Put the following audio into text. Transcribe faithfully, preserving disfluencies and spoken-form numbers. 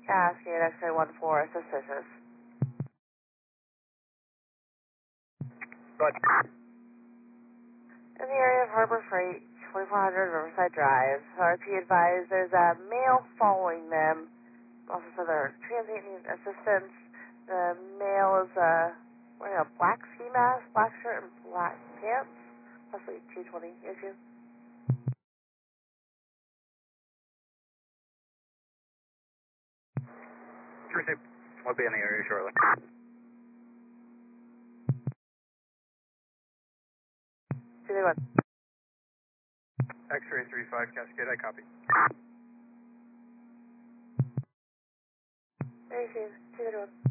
Cascade X-ray one four, suspicious. Good. In the area of Harbor Freight, twenty-four hundred Riverside Drive. R P advised there's a male following them. Also said their transit needs assistance. The male is uh, wearing a black ski mask, black shirt, and black pants. Possibly two twenty issue. Received. We'll be in the area shortly. two three one. X-ray three five Cascade, I copy. There you see. two three one.